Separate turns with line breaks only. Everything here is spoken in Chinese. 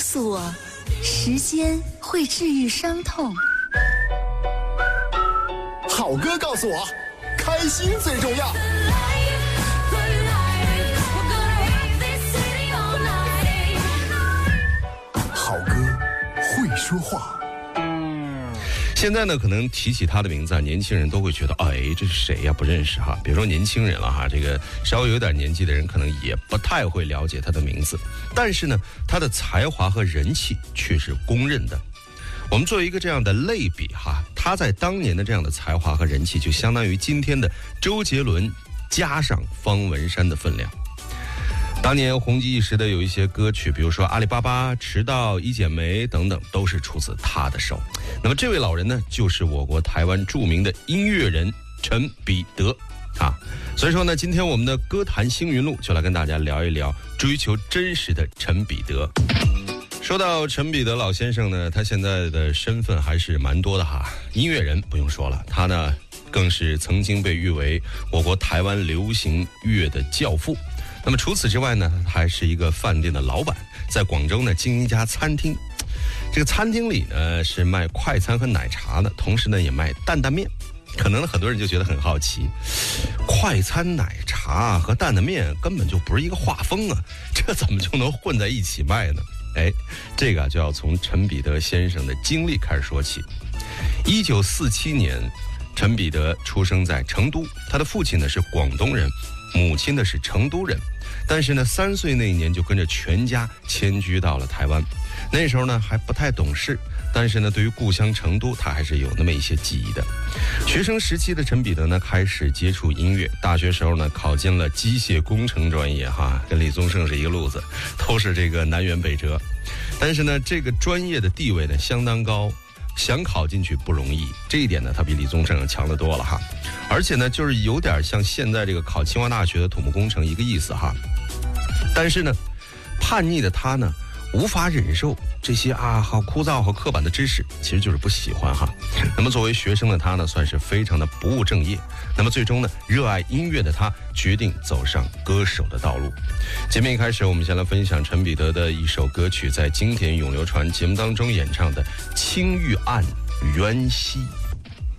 诉我，时间会治愈伤痛。
好歌告诉我，开心最重要。好歌会说话。
现在呢，可能提起他的名字啊，年轻人都会觉得，哎，这是谁呀？不认识哈。别说年轻人了哈，这个稍微有点年纪的人可能也不太会了解他的名字。但是呢，他的才华和人气却是公认的。我们做一个这样的类比哈，他在当年的这样的才华和人气，就相当于今天的周杰伦加上方文山的分量。当年红极一时的有一些歌曲，比如说《阿里巴巴》《迟到》《一剪梅》等等，都是出自他的手。那么这位老人呢，就是我国台湾著名的音乐人陈彼得啊。所以说呢，今天我们的歌坛星云录就来跟大家聊一聊追求真实的陈彼得。说到陈彼得老先生呢，他现在的身份还是蛮多的哈。音乐人不用说了，他呢更是曾经被誉为我国台湾流行乐的教父。那么除此之外呢，还是一个饭店的老板，在广州呢经营一家餐厅。这个餐厅里呢是卖快餐和奶茶的，同时呢也卖担担面。可能很多人就觉得很好奇，快餐奶茶和担担面根本就不是一个画风啊，这怎么就能混在一起卖呢？哎，这个就要从陈彼得先生的经历开始说起。1947年，陈彼得出生在成都，他的父亲呢是广东人，母亲呢是成都人，但是呢3岁那一年就跟着全家迁居到了台湾。那时候呢还不太懂事，但是呢对于故乡成都他还是有那么一些记忆的。学生时期的陈彼得呢开始接触音乐，大学时候呢考进了机械工程专业哈，跟李宗盛是一个路子，都是这个南辕北辙。但是呢这个专业的地位呢相当高，想考进去不容易，这一点呢他比李宗盛强得多了哈。而且呢就是有点像现在这个考清华大学的土木工程一个意思哈。但是呢叛逆的他呢无法忍受这些好枯燥和刻板的知识，其实就是不喜欢哈。那么作为学生的他呢算是非常的不务正业。那么最终呢热爱音乐的他决定走上歌手的道路。节目一开始我们先来分享陈彼得的一首歌曲，在经典咏流传节目当中演唱的《青玉案·元夕》。